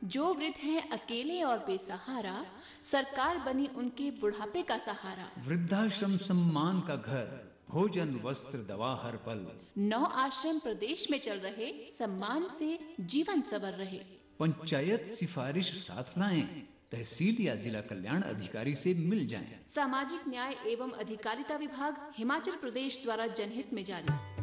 जो वृद्ध हैं अकेले और बेसहारा, सरकार बनी उनके बुढ़ापे का सहारा। वृद्धाश्रम सम्मान का घर, भोजन वस्त्र दवा हर पल। 9 आश्रम प्रदेश में चल रहे, सम्मान से जीवन सवर रहे। पंचायत सिफारिश साथ लाएं, तहसील या जिला कल्याण अधिकारी से मिल जाएं। सामाजिक न्याय एवं अधिकारिता विभाग, हिमाचल प्रदेश द्वारा जनहित में जारी।